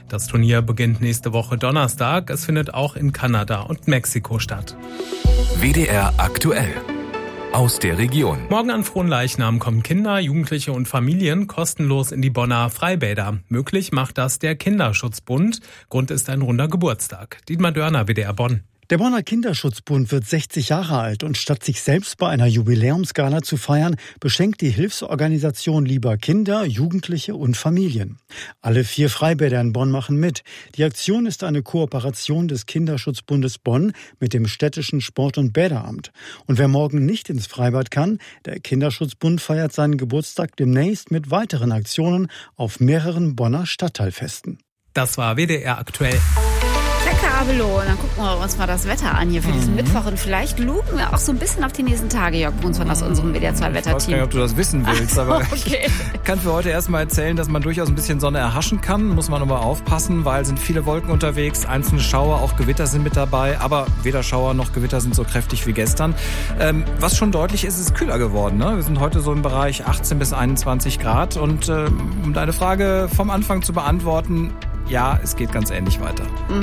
Das Turnier beginnt nächste Woche Donnerstag. Es findet auch in Kanada und Mexiko statt. WDR aktuell. Aus der Region. Morgen an Fronleichnam kommen Kinder, Jugendliche und Familien kostenlos in die Bonner Freibäder. Möglich macht das der Kinderschutzbund. Grund ist ein runder Geburtstag. Dietmar Dörner, WDR Bonn. Der Bonner Kinderschutzbund wird 60 Jahre alt und statt sich selbst bei einer Jubiläumsgala zu feiern, beschenkt die Hilfsorganisation lieber Kinder, Jugendliche und Familien. Alle 4 Freibäder in Bonn machen mit. Die Aktion ist eine Kooperation des Kinderschutzbundes Bonn mit dem städtischen Sport- und Bäderamt. Und wer morgen nicht ins Freibad kann, der Kinderschutzbund feiert seinen Geburtstag demnächst mit weiteren Aktionen auf mehreren Bonner Stadtteilfesten. Das war WDR aktuell. Abelo. Und dann gucken wir uns mal das Wetter an hier für diesen Mittwoch. Und vielleicht lupen wir auch so ein bisschen auf die nächsten Tage, Jörg Brunsmann aus unserem WDR 2 Wetterteam. Ich weiß gar nicht, ob du das wissen willst, aber okay. Ich kann für heute erstmal erzählen, dass man durchaus ein bisschen Sonne erhaschen kann. Muss man aber aufpassen, weil sind viele Wolken unterwegs, einzelne Schauer, auch Gewitter sind mit dabei. Aber weder Schauer noch Gewitter sind so kräftig wie gestern. Was schon deutlich ist, ist kühler geworden. Ne? Wir sind heute so im Bereich 18 bis 21 Grad. Und um deine Frage vom Anfang zu beantworten, ja, es geht ganz ähnlich weiter.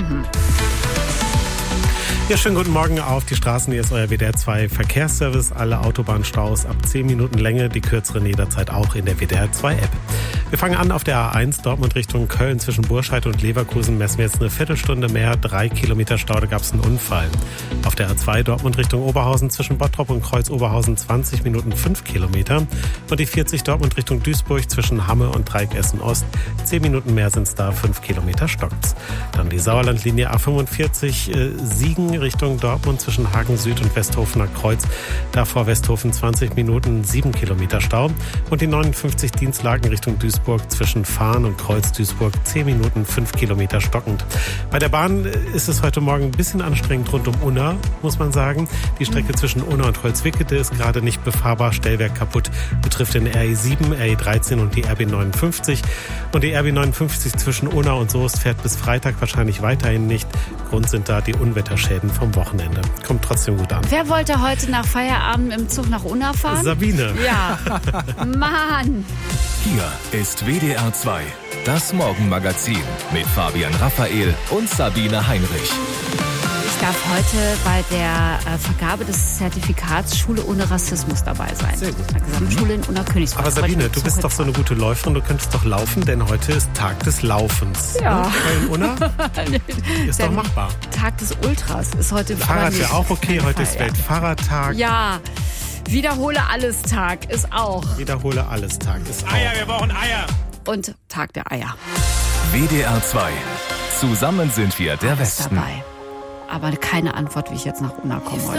Ja, schönen guten Morgen auf die Straßen. Hier ist euer WDR 2 Verkehrsservice. Alle Autobahnstaus ab 10 Minuten Länge, die kürzeren jederzeit auch in der WDR 2 App. Wir fangen an auf der A1 Dortmund Richtung Köln. Zwischen Burscheid und Leverkusen messen wir jetzt eine Viertelstunde mehr. 3 Kilometer Stau, da gab es einen Unfall. Auf der A2 Dortmund Richtung Oberhausen zwischen Bottrop und Kreuz Oberhausen 20 Minuten 5 Kilometer. Und die 40 Dortmund Richtung Duisburg zwischen Hamme und Dreieck Essen Ost. 10 Minuten mehr sind es da, 5 Kilometer stockt's. Dann die Sauerlandlinie A45 Siegen Richtung Dortmund zwischen Hagen Süd und Westhofener Kreuz. Davor Westhofen 20 Minuten, 7 Kilometer Stau. Und die 59 Dienstlaken Richtung Duisburg zwischen Fahn und Kreuz Duisburg 10 Minuten, 5 Kilometer stockend. Bei der Bahn ist es heute Morgen ein bisschen anstrengend rund um Unna, muss man sagen. Die Strecke zwischen Unna und Holzwickede ist gerade nicht befahrbar. Stellwerk kaputt, betrifft den RE7, RE13 und die RB59. Und die RB59 zwischen Unna und Soest fährt bis Freitag wahrscheinlich weiterhin nicht. Grund sind da die Unwetterschäden vom Wochenende. Kommt trotzdem gut an. Wer wollte heute nach Feierabend im Zug nach Unna fahren? Sabine. Ja, Mann. Hier ist WDR 2, das Morgenmagazin mit Fabian Raphael und Sabine Heinrich. Ich darf heute bei der Vergabe des Zertifikats Schule ohne Rassismus dabei sein. Sehr gut. Der Gesamtschule in Unna-Königsberg. Aber Sabine, du bist doch so eine gute Läuferin, du könntest doch laufen, denn heute ist Tag des Laufens. Ja. In Unna? Ist doch machbar. Tag des Ultras ist heute. Fahrrad wäre auch okay, heute ist Weltfahrradtag. Ja, Wiederhole alles Tag ist auch. Wiederhole alles Tag ist auch. Eier, wir brauchen Eier. Und Tag der Eier. WDR 2. Zusammen sind wir der Westen. Dabei. Aber keine Antwort, wie ich jetzt nach Unna komme.